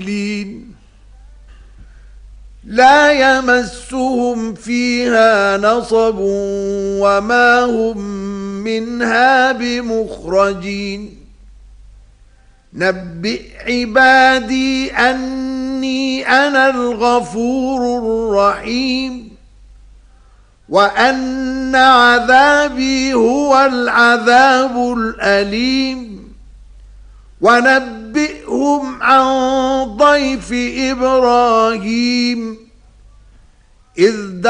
لا يمسهم فيها نصب وما هم منها بمخرجين نبئ عبادي أني أنا الغفور الرحيم وأن عذابي هو العذاب الأليم ونبئهم عن ضيف إبراهيم إذ